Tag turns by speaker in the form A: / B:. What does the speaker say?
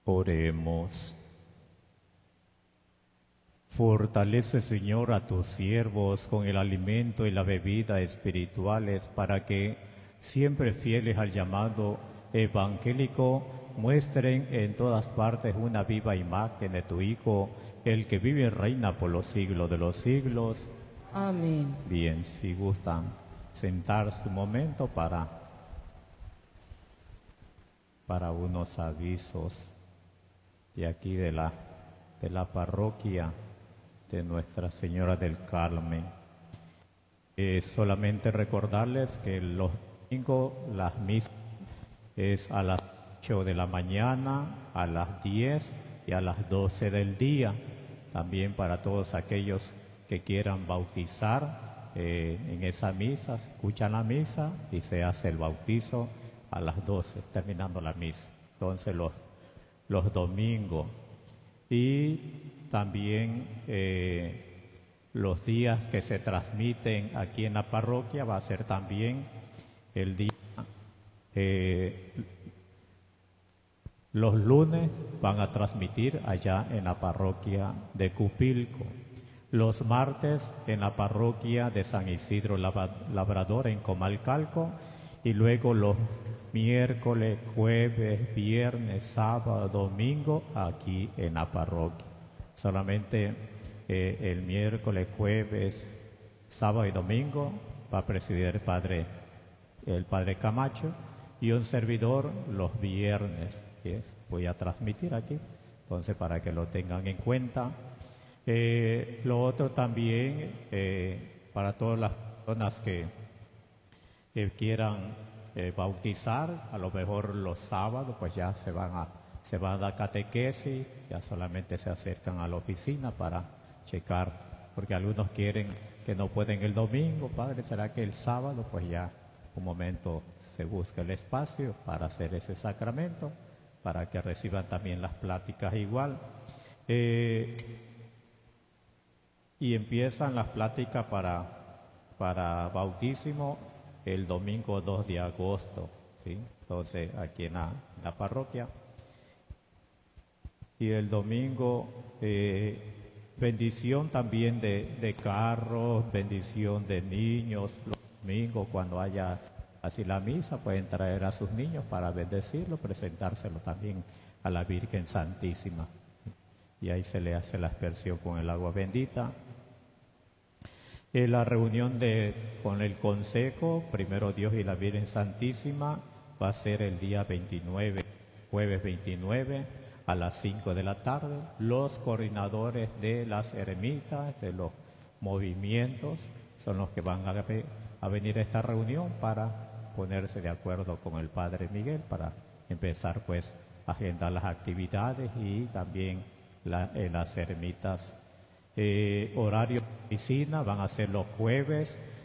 A: Oremos. Fortalece, Señor, a tus siervos con el alimento y la bebida espirituales para que, siempre fieles al llamado evangélico, muestren en todas partes una viva imagen de tu Hijo, el que vive y reina por los siglos de los siglos.
B: Amén.
A: Bien, si gustan sentarse un momento para unos avisos de aquí de la parroquia de Nuestra Señora del Carmen. Solamente recordarles que los domingos las misas es a las 8 de la mañana, a las 10 y a las 12 del día. También para todos aquellos que quieran bautizar en esa misa, se escuchan la misa y se hace el bautizo a las 12, terminando la misa. Entonces los domingos. Y también los días que se transmiten aquí en la parroquia va a ser también el día, los lunes van a transmitir allá en la parroquia de Cupilco, los martes en la parroquia de San Isidro Labrador en Comalcalco, y luego los miércoles, jueves, viernes, sábado, domingo aquí en la parroquia. Solamente el miércoles, jueves, sábado y domingo va a presidir el padre Camacho, y un servidor los viernes, que voy a transmitir aquí, entonces para que lo tengan en cuenta. Lo otro también, para todas las personas que quieran bautizar, a lo mejor los sábados pues ya se va a dar catequesis, ya solamente se acercan a la oficina para checar, porque algunos quieren que no pueden el domingo. Padre, ¿será que el sábado? Pues ya un momento se busca el espacio para hacer ese sacramento, para que reciban también las pláticas igual. Y empiezan las pláticas para bautismo el domingo 2 de agosto, ¿sí? Entonces aquí en la parroquia. Y el domingo, bendición también de carros, bendición de niños. Los domingos, cuando haya así la misa, pueden traer a sus niños para bendecirlo, presentárselo también a la Virgen Santísima. Y ahí se le hace la aspersión con el agua bendita. La reunión con el Consejo, Primero Dios y la Virgen Santísima, va a ser el día 29, jueves 29, a las 5 de la tarde. Los coordinadores de las ermitas, de los movimientos, son los que van a venir a esta reunión para ponerse de acuerdo con el Padre Miguel, para empezar pues a agendar las actividades y también las ermitas. Horario de oficina van a ser los jueves